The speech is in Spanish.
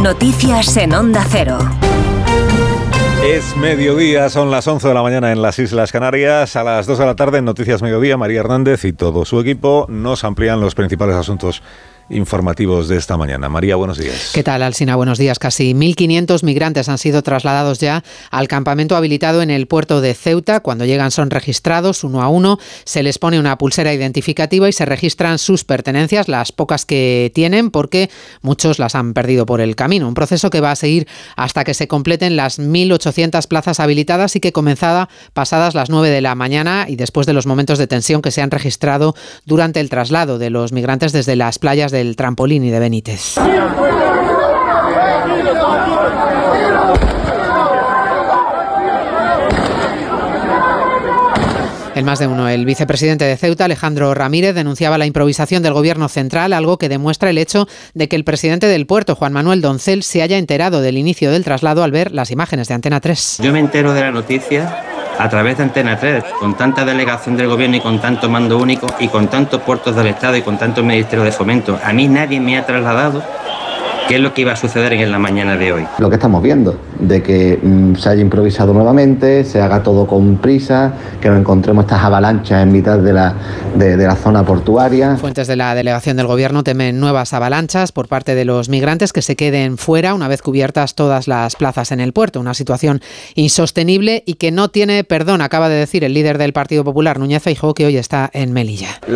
Noticias en Onda Cero. Es mediodía, son las 11 de la mañana en las Islas Canarias. A las 2 de la tarde en Noticias Mediodía, María Hernández y todo su equipo nos amplían los principales asuntos informativos de esta mañana. María, buenos días. ¿Qué tal, Alsina? Buenos días. Casi 1.500 migrantes han sido trasladados ya al campamento habilitado en el puerto de Ceuta. Cuando llegan son registrados uno a uno, se les pone una pulsera identificativa y se registran sus pertenencias, las pocas que tienen, porque muchos las han perdido por el camino. Un proceso que va a seguir hasta que se completen las 1.800 plazas habilitadas y que comenzada pasadas las 9 de la mañana y después de los momentos de tensión que se han registrado durante el traslado de los migrantes desde las playas del Trampolín y de Benítez. En más de uno, el vicepresidente de Ceuta, Alejandro Ramírez, denunciaba la improvisación del gobierno central, algo que demuestra el hecho de que el presidente del puerto, Juan Manuel Doncel, se haya enterado del inicio del traslado al ver las imágenes de Antena 3. Yo me entero de la noticia a través de Antena 3, con tanta delegación del gobierno y con tanto mando único y con tantos puertos del Estado y con tantos ministerios de fomento. A mí nadie me ha trasladado qué es lo que iba a suceder en la mañana de hoy. Lo que estamos viendo, de que se haya improvisado nuevamente, se haga todo con prisa, que nos encontremos estas avalanchas en mitad de la zona portuaria. Fuentes de la delegación del gobierno temen nuevas avalanchas por parte de los migrantes que se queden fuera una vez cubiertas todas las plazas en el puerto. Una situación insostenible y que no tiene perdón, acaba de decir el líder del Partido Popular, Núñez Feijóo, que hoy está en Melilla.